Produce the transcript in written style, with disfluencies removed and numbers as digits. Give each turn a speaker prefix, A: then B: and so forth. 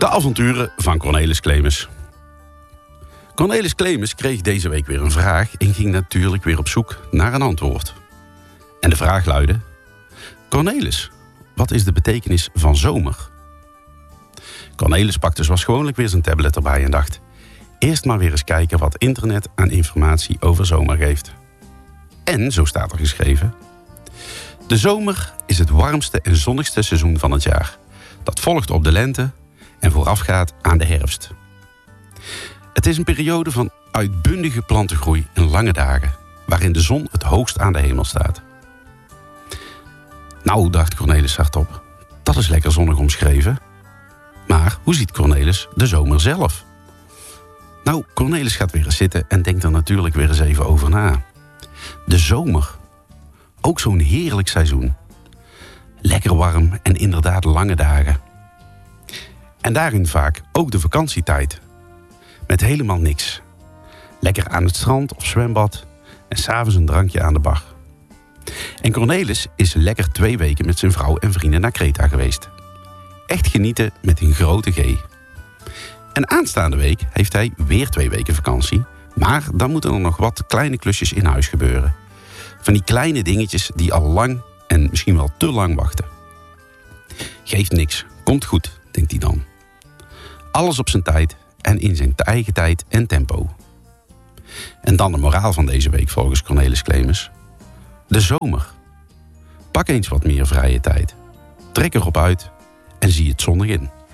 A: De avonturen van Cornelis Clemens. Cornelis Clemens kreeg deze week weer een vraag en ging natuurlijk weer op zoek naar een antwoord. En de vraag luidde: Cornelis, wat is de betekenis van zomer? Cornelis pakte zoals gewoonlijk weer zijn tablet erbij en dacht: eerst maar weer eens kijken wat internet aan informatie over zomer geeft. En, zo staat er geschreven: de zomer is het warmste en zonnigste seizoen van het jaar. Dat volgt op de lente en voorafgaat aan de herfst. Het is een periode van uitbundige plantengroei en lange dagen, waarin de zon het hoogst aan de hemel staat. Nou, dacht Cornelis hardop, dat is lekker zonnig omschreven. Maar hoe ziet Cornelis de zomer zelf? Nou, Cornelis gaat weer eens zitten en denkt er natuurlijk weer eens even over na. De zomer. Ook zo'n heerlijk seizoen. Lekker warm en inderdaad lange dagen. En daarin vaak ook de vakantietijd. Met helemaal niks. Lekker aan het strand of zwembad en 's avonds een drankje aan de bar. En Cornelis is lekker 2 weken met zijn vrouw en vrienden naar Kreta geweest. Echt genieten met een grote G. En aanstaande week heeft hij weer 2 weken vakantie. Maar dan moeten er nog wat kleine klusjes in huis gebeuren. Van die kleine dingetjes die al lang en misschien wel te lang wachten. Geeft niks, komt goed, denkt hij dan. Alles op zijn tijd en in zijn eigen tijd en tempo. En dan de moraal van deze week volgens Cornelis Clemens. De zomer. Pak eens wat meer vrije tijd. Trek erop uit en zie het zonnig in.